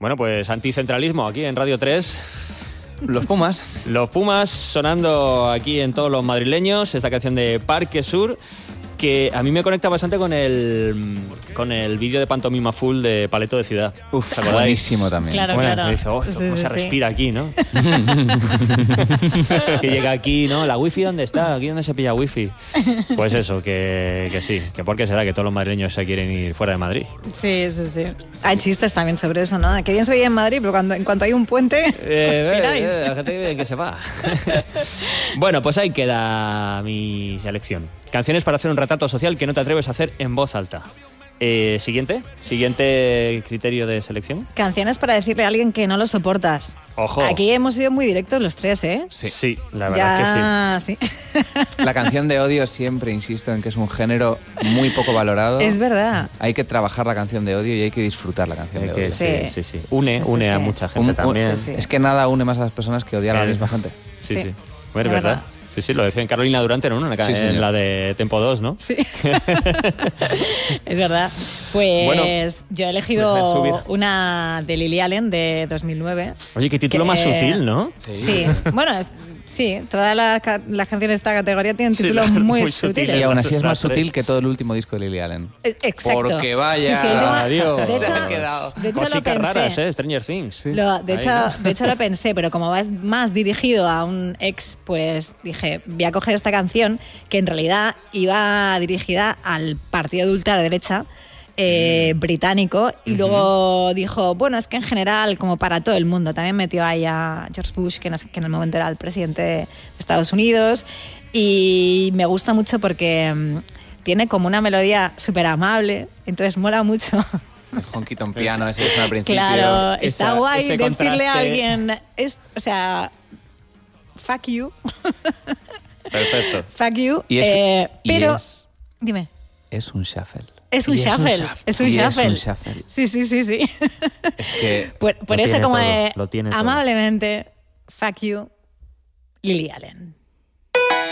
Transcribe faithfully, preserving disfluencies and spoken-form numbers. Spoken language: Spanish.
Bueno, pues anticentralismo aquí en Radio tres. Los Pumas. Los Pumas sonando aquí en todos los madrileños. Esta canción de Parque Sur, que a mí me conecta bastante con el con el vídeo de Pantomima Full de Paleto de Ciudad. Uf, buenísimo también. Claro, bueno, claro. Dice, oh, Sí, ¿cómo sí, se sí. respira aquí, no? Que llega aquí, ¿no? ¿La wifi dónde está? ¿Aquí dónde se pilla wifi? Pues eso, que, que sí. Que por qué será que todos los madrileños se quieren ir fuera de Madrid. Sí, sí, sí. Hay chistes también sobre eso, ¿no? Que bien se veía en Madrid, pero cuando, en cuanto hay un puente, Eh, os piráis. eh, la gente que se va. Bueno, pues ahí queda mi selección. Canciones para hacer un retrato social que no te atreves a hacer en voz alta. Eh, Siguiente, siguiente criterio de selección. Canciones para decirle a alguien que no lo soportas. Ojo. Aquí hemos sido muy directos los tres, ¿eh? Sí, sí, la verdad ya, es que sí. sí. La canción de odio siempre insisto en que es un género muy poco valorado. Es verdad. Hay que trabajar la canción de odio y hay que disfrutar la canción Hay de que- odio. sí, Sí. sí, sí. Une, Sí, sí, une a sí. mucha Un- gente un- también. sí, sí. Es que nada une más a las personas que odiar a la Eh, misma gente. Sí, Sí. sí. Bueno, es Es verdad. verdad. Sí, sí, lo decía en Carolina Durante, ¿no? En la, Sí, en señor. la de Tempo dos, ¿no? Sí. Es verdad. Pues Bueno, yo he déjame elegido subir. una de Lily Allen de dos mil nueve. Oye, qué título Que- más sutil, ¿no? Sí. Bueno, es- sí, todas las ca- las canciones de esta categoría tienen Sí, títulos la- muy, muy sutiles. sutiles. Y aún así es Las más tres. sutil que todo el último disco de Lily Allen. Eh, Exacto. Porque vaya- Sí, sí, el tema- Adiós. De Se ha hecho, quedado. de hecho lo Cositas pensé. raras, ¿eh? Stranger Things. Lo- de, Ahí, hecho, ¿no? de hecho lo pensé, pero como va más dirigido a un ex, pues dije, voy a coger esta canción que en realidad iba dirigida al partido de ultraderecha eh, británico y luego dijo, bueno, es que en general, como para todo el mundo, también metió ahí a George Bush, que, no sé- que en el momento era el presidente de Estados Unidos, y me gusta mucho porque mm, tiene como una melodía súper amable, entonces mola mucho. El honky tonk piano ese que suena al principio. Claro, Esa- está guay ese decirle contraste. a alguien, es, o sea, fuck you, Perfecto. fuck you, Y es- eh, y pero, es- dime, Es un shuffle. es un Y es un shuffle, shuffle. es un Y es shuffle. un shuffle. Sí, sí, sí, sí. Es que Por, por Lo eso tiene como todo, de lo tiene todo. amablemente, fuck you, Lily Allen.